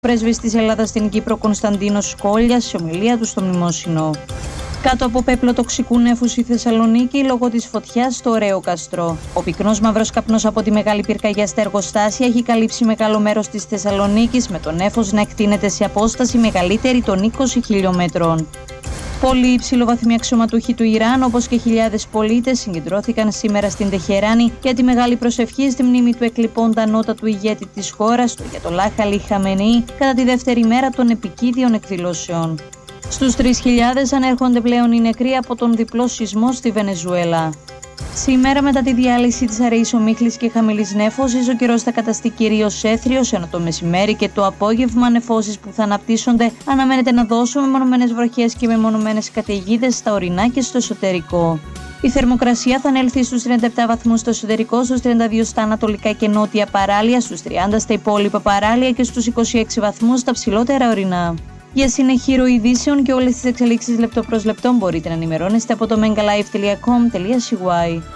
Πρέσβης της Ελλάδας στην Κύπρο Κωνσταντίνος Σκόλιας σε ομιλία του στο Μνημόσυνο. Κάτω από πέπλο τοξικού νέφους η Θεσσαλονίκη λόγω της φωτιάς στο Ωραίο Καστρό. Ο πυκνός μαύρος καπνός από τη μεγάλη πυρκαγιά στα εργοστάσια έχει καλύψει μεγάλο μέρος της Θεσσαλονίκης, με το νέφος να εκτείνεται σε απόσταση μεγαλύτερη των 20 χιλιόμετρων. Πολλοί υψηλοβαθμοί αξιωματούχοι του Ιράν, όπως και χιλιάδες πολίτες, συγκεντρώθηκαν σήμερα στην Τεχεράνη για τη μεγάλη προσευχή στη μνήμη του εκλειπώντα ανώτατου ηγέτη της χώρας, του Αγιατολάχ Αλί Χαμενεή, κατά τη δεύτερη μέρα των επικίδιων εκδηλώσεων. Στους 3.000 ανέρχονται πλέον οι νεκροί από τον διπλό σεισμό στη Βενεζουέλα. Σήμερα, μετά τη διάλυση της αραιής ομίχλης και χαμηλής νέφωσης, ο καιρός θα καταστεί κυρίως έθριος, ενώ το μεσημέρι και το απόγευμα νεφώσεις που θα αναπτύσσονται αναμένεται να δώσουν μεμονωμένες βροχές και μεμονωμένες καταιγίδες στα ορεινά και στο εσωτερικό. Η θερμοκρασία θα ανέλθει στους 37 βαθμούς στο εσωτερικό, στους 32 στα ανατολικά και νότια παράλια, στους 30 στα υπόλοιπα παράλια και στους 26 βαθμούς στα ψηλότερα ορεινά. Για συνεχή ειδήσεων και όλες τις εξελίξεις λεπτό προς λεπτό μπορείτε να ενημερώνεστε από το megalive.com.cy.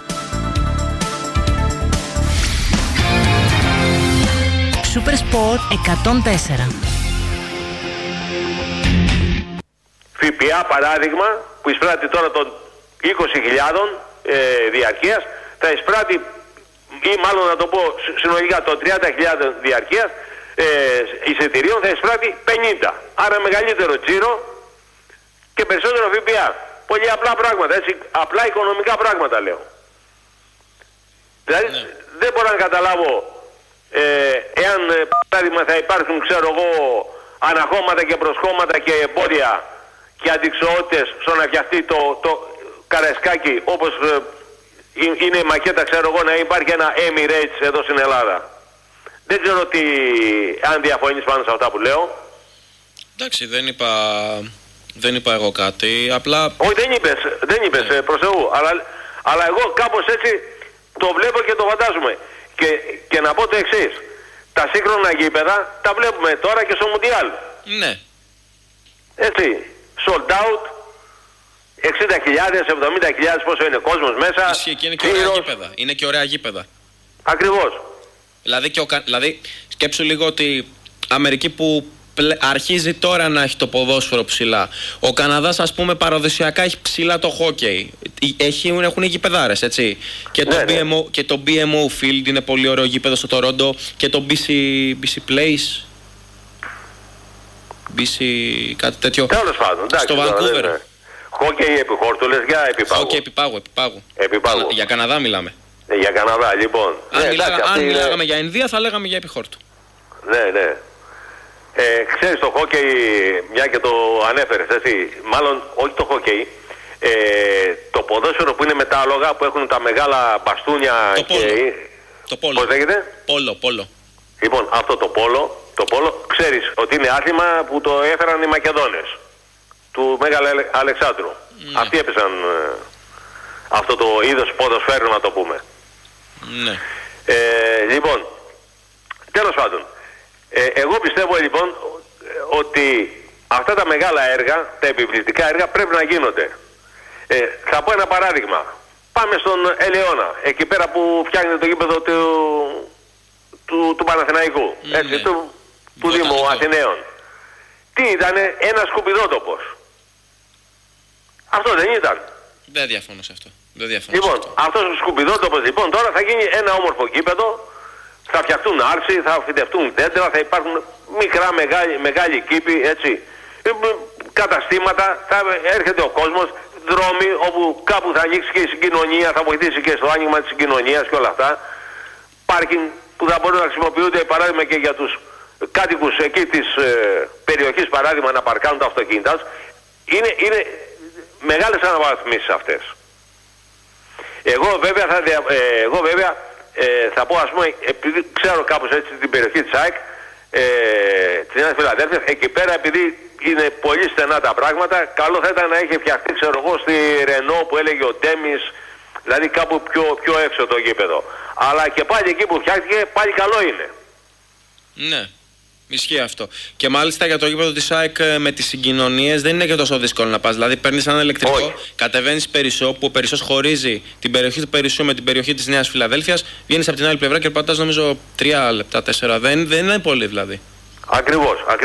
Supersport 104. ΦΠΑ παράδειγμα που εισπράττει τώρα των 20.000 διαρκείας θα εισπράττει, ή μάλλον να το πω συνολικά των 30.000 διαρκείας εισιτηρίων θα εισπράττει 50. Άρα μεγαλύτερο τζίρο και περισσότερο ΦΠΑ. Πολύ απλά πράγματα, έτσι, απλά οικονομικά πράγματα λέω. Δηλαδή δεν μπορώ να καταλάβω εάν παράδειγμα θα υπάρχουν, ξέρω εγώ, αναχώματα και προσχώματα και εμπόδια και αντιξοότητες στο να φτιαχτεί το Καραϊσκάκι, όπως είναι η μακέτα, ξέρω εγώ, να υπάρχει ένα Emirates εδώ στην Ελλάδα. Δεν ξέρω αν διαφωνείς πάνω σε αυτά που λέω. Εντάξει, δεν είπα εγώ κάτι, απλά... Όχι, δεν είπες, προς Θεού, αλλά εγώ κάπως έτσι το βλέπω και το φαντάζομαι. Και να πω το εξής, τα σύγχρονα γήπεδα τα βλέπουμε τώρα και στο Μουντιάλ. Ναι. Έτσι, sold out, 60.000, 70.000, πόσο είναι κόσμος μέσα. Ισχύει, και είναι και ωραία γήπεδα. Είναι και ωραία γήπεδα. Ακριβώς. Δηλαδή σκέψου λίγο ότι Αμερική που αρχίζει τώρα να έχει το ποδόσφαιρο ψηλά. Ο Καναδάς, ας πούμε, παραδοσιακά έχει ψηλά το χόκεϊ. Έχουν γηπεδάρες, έτσι. Και το BMO Field είναι πολύ ωραίο γήπεδο στο Τορόντο. Και το BC Place. BC κάτι τέτοιο. Τέλος πάντων, στο Vancouver. Χόκεϊ επιχόρτου, λες, για επιπάγου. Χόκεϊ επιπάγου. Για Καναδά μιλάμε. Για Καναδά, λοιπόν. Αν μιλάγαμε για Ινδία, θα λέγαμε για επιχόρτου. Ναι. Ξέρεις το χόκεϊ, μια και το ανέφερες, έτσι, μάλλον όχι το χόκεϊ, το ποδόσφαιρο που είναι με τα άλογα, που έχουν τα μεγάλα μπαστούνια το πόλο. Πώς λέγεται? Πόλο. Λοιπόν, αυτό το πόλο, ξέρεις ότι είναι άθλημα που το έφεραν οι Μακεδόνες του Μέγαλου Αλεξάνδρου. Ναι. Αυτοί έπαιζαν αυτό το είδος ποδοσφαίρου, να το πούμε. Ναι. Λοιπόν, τέλος πάντων, εγώ πιστεύω λοιπόν ότι αυτά τα μεγάλα έργα, τα επιβλητικά έργα πρέπει να γίνονται. Θα πω ένα παράδειγμα. Πάμε στον Ελαιώνα, εκεί πέρα που φτιάχνεται το γήπεδο του Παναθηναϊκού, έτσι, του Δήμου Αθηναίων. Τι ήτανε? Ένα σκουπιδότοπος. Αυτό δεν ήταν? Δεν διαφωνώ σε αυτό. Λοιπόν, αυτός ο σκουπιδότοπος λοιπόν τώρα θα γίνει ένα όμορφο γήπεδο. Θα φτιαχτούν άρση, θα φυτευτούν δέντρα, θα υπάρχουν μικρά, μεγάλοι κήποι, έτσι. Καταστήματα, θα έρχεται ο κόσμος, δρόμοι όπου κάπου θα ανοίξει και η συγκοινωνία, θα βοηθήσει και στο άνοιγμα της συγκοινωνίας και όλα αυτά. Πάρκινγκ που θα μπορούν να χρησιμοποιούνται, παράδειγμα, και για τους κάτοικους εκεί της περιοχής, παράδειγμα, να παρκάνουν τα αυτοκίνητα. Είναι μεγάλες αναβαθμίσεις αυτές. Εγώ βέβαια θα πω, ας πούμε, επειδή ξέρω κάπως έτσι την περιοχή της ΑΕΚ, της Νέας Φιλαδέλφειας, εκεί πέρα επειδή είναι πολύ στενά τα πράγματα, καλό θα ήταν να είχε φτιαχτεί, ξέρω εγώ, στη Ρενό που έλεγε ο Ντέμις, δηλαδή κάπου πιο έξω το γήπεδο. Αλλά και πάλι εκεί που φτιάχτηκε, πάλι καλό είναι. Ναι. Ισχύει αυτό. Και μάλιστα για το γήπεδο της ΑΕΚ με τις συγκοινωνίες δεν είναι και τόσο δύσκολο να πας. Δηλαδή παίρνεις ένα ηλεκτρικό, κατεβαίνεις Περισσό, που ο Περισσός χωρίζει την περιοχή του Περισσού με την περιοχή της Νέας Φιλαδέλφειας, βγαίνεις από την άλλη πλευρά και πατάς νομίζω 3 λεπτά, 4. Δεν είναι πολύ δηλαδή. Ακριβώς.